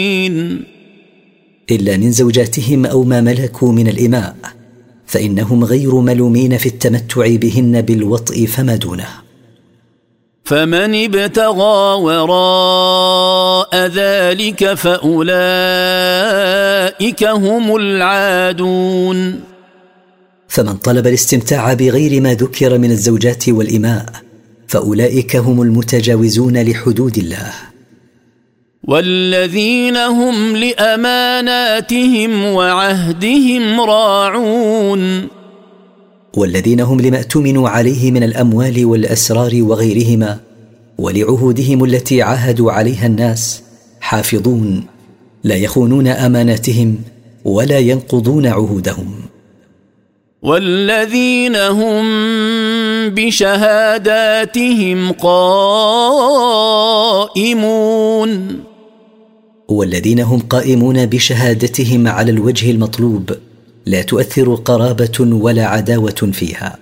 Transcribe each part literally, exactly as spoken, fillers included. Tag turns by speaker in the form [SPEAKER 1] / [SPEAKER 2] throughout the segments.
[SPEAKER 1] إلا من زوجاتهم أو ما ملكوا من الإماء، فإنهم غير ملومين في التمتع بهن بالوطء فما دونه.
[SPEAKER 2] فمن ابتغى وراء ذلك فأولئك هم العادون.
[SPEAKER 1] فمن طلب الاستمتاع بغير ما ذكر من الزوجات والإماء فأولئك هم المتجاوزون لحدود الله.
[SPEAKER 2] والذين هم لأماناتهم وعهدهم راعون.
[SPEAKER 1] والذين هم لما اؤتمنوا عليه من الأموال والأسرار وغيرهما ولعهودهم التي عاهدوا عليها الناس حافظون، لا يخونون أماناتهم ولا ينقضون عهودهم.
[SPEAKER 2] والذين هم بشهاداتهم قائمون.
[SPEAKER 1] والذين هم قائمون بشهادتهم على الوجه المطلوب، لا تؤثر قرابة ولا عداوة فيها.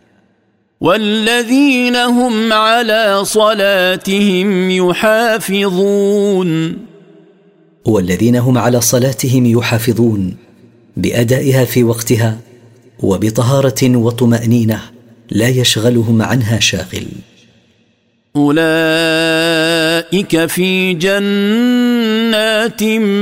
[SPEAKER 2] والذين هم على صلاتهم يحافظون.
[SPEAKER 1] والذين هم على صلاتهم يحافظون بأدائها في وقتها وبطهارة وطمأنينة لا يشغلهم عنها شاغل.
[SPEAKER 2] أولئك في جنات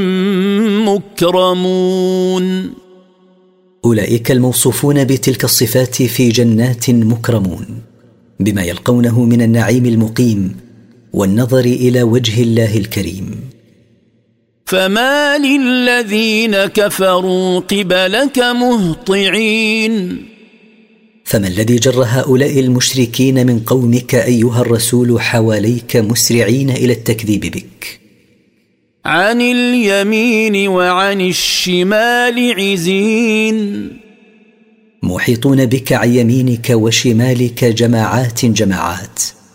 [SPEAKER 2] مكرمون.
[SPEAKER 1] أولئك الموصوفون بتلك الصفات في جنات مكرمون بما يلقونه من النعيم المقيم والنظر إلى وجه الله الكريم.
[SPEAKER 2] فما للذين كفروا قبلك مهطعين.
[SPEAKER 1] فما الذي جر هؤلاء المشركين من قومك أيها الرسول حواليك مسرعين إلى التكذيب بك؟
[SPEAKER 2] عن اليمين وعن الشمال عزين.
[SPEAKER 1] محيطون بك عن يمينك وشمالك جماعات جماعات.